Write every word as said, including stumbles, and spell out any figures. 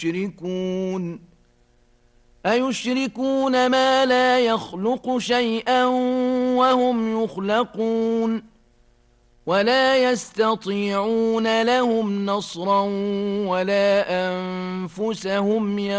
يشركون أيشركون ما لا يخلق شيئا وهم يخلقون ولا يستطيعون لهم نصرا ولا أنفسهم ينصرون